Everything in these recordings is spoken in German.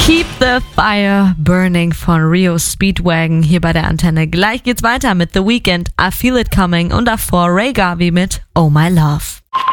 Keep the Fire Burning von Rio Speedwagon hier bei der Antenne. Gleich geht's weiter mit The Weeknd, I Feel It Coming und davor Ray Garvey mit Oh My Love.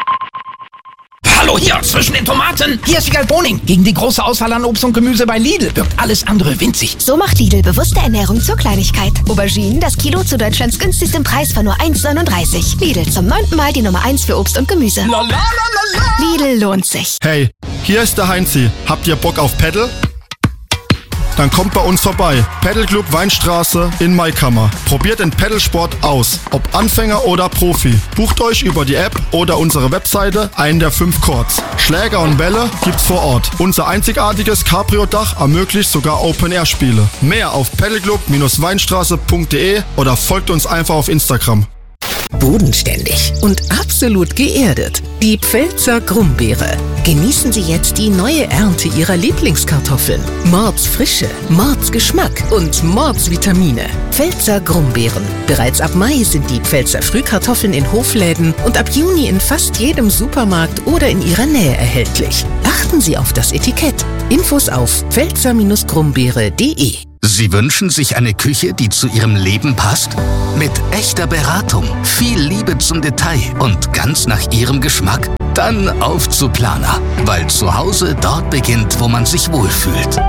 Hallo hier, zwischen den Tomaten. Hier ist Wiegald Boning. Gegen die große Auswahl an Obst und Gemüse bei Lidl wirkt alles andere winzig. So macht Lidl bewusste Ernährung zur Kleinigkeit. Auberginen, das Kilo zu Deutschlands günstigstem Preis von nur 1,39. Lidl, zum 9. Mal die Nummer 1 für Obst und Gemüse. Lidl lohnt sich. Hey, hier ist der Heinzi. Habt ihr Bock auf Paddle? Dann kommt bei uns vorbei. Paddleclub Weinstraße in Maikammer. Probiert den Paddlesport aus. Ob Anfänger oder Profi. Bucht euch über die App oder unsere Webseite einen der 5 Courts. Schläger und Bälle gibt's vor Ort. Unser einzigartiges Cabrio-Dach ermöglicht sogar Open-Air-Spiele. Mehr auf paddleclub-weinstraße.de oder folgt uns einfach auf Instagram. Bodenständig und absolut geerdet. Die Pfälzer Grumbeere. Genießen Sie jetzt die neue Ernte Ihrer Lieblingskartoffeln. Mordsfrische, Mordsgeschmack und Mordsvitamine. Pfälzer Grumbeeren. Bereits ab Mai sind die Pfälzer Frühkartoffeln in Hofläden und ab Juni in fast jedem Supermarkt oder in Ihrer Nähe erhältlich. Achten Sie auf das Etikett. Infos auf pfälzer-grumbeere.de. Sie wünschen sich eine Küche, die zu Ihrem Leben passt? Mit echter Beratung, viel Liebe zum Detail und ganz nach Ihrem Geschmack? Dann auf zu Planer, weil zu Hause dort beginnt, wo man sich wohlfühlt.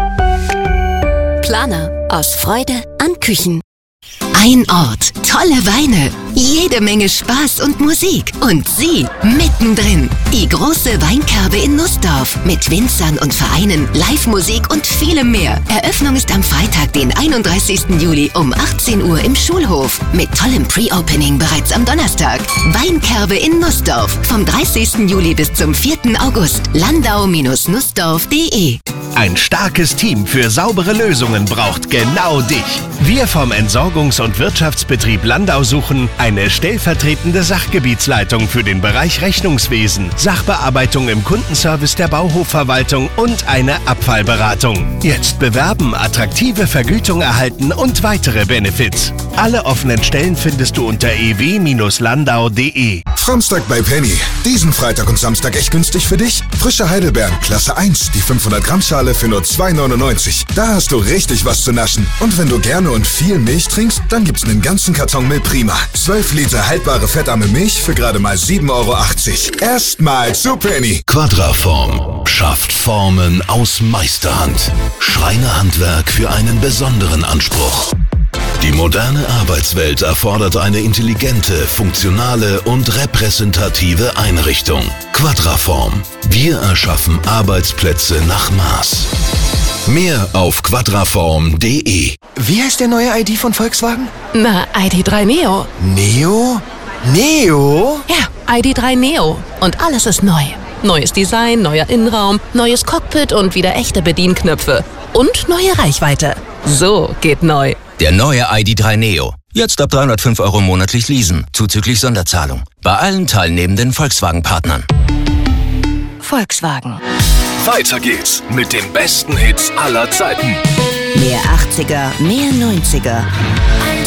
Planer, aus Freude an Küchen. Ein Ort, tolle Weine, jede Menge Spaß und Musik und Sie mittendrin. Die große Weinkerbe in Nussdorf mit Winzern und Vereinen, Live-Musik und vielem mehr. Eröffnung ist am Freitag, den 31. Juli um 18 Uhr im Schulhof mit tollem Pre-Opening bereits am Donnerstag. Weinkerbe in Nussdorf vom 30. Juli bis zum 4. August. Landau-nussdorf.de. Ein starkes Team für saubere Lösungen braucht genau dich. Wir vom Entsorgungs- und Wirtschaftsbetrieb Landau suchen eine stellvertretende Sachgebietsleitung für den Bereich Rechnungswesen, Sachbearbeitung im Kundenservice der Bauhofverwaltung und eine Abfallberatung. Jetzt bewerben, attraktive Vergütung erhalten und weitere Benefits. Alle offenen Stellen findest du unter ew-landau.de. Samstag bei Penny. Diesen Freitag und Samstag echt günstig für dich? Frische Heidelbeeren, Klasse 1, die 500 Gramm Schale für nur 2,99. Da hast du richtig was zu naschen. Und wenn du gerne und viel Milch trinkst, dann gibt's einen ganzen Karton Milch Prima. 12 Liter haltbare fettarme Milch für gerade mal 7,80 €. Erstmal zu Penny. Quadraform schafft Formen aus Meisterhand. Schreinerhandwerk für einen besonderen Anspruch. Die moderne Arbeitswelt erfordert eine intelligente, funktionale und repräsentative Einrichtung. Quadraform. Wir erschaffen Arbeitsplätze nach Maß. Mehr auf quadraform.de. Wie heißt der neue ID von Volkswagen? Na, ID.3 Neo. Neo? Neo? Ja, ID.3 Neo. Und alles ist neu. Neues Design, neuer Innenraum, neues Cockpit und wieder echte Bedienknöpfe. Und neue Reichweite. So geht neu. Der neue ID.3 Neo. Jetzt ab 305 € monatlich leasen, zuzüglich Sonderzahlung. Bei allen teilnehmenden Volkswagen-Partnern. Volkswagen. Weiter geht's mit den besten Hits aller Zeiten. Mehr 80er, mehr 90er.